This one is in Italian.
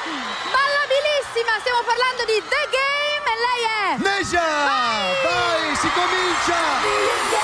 Ballabilissima, stiamo parlando di The Game e lei è... Neja! Vai, si comincia!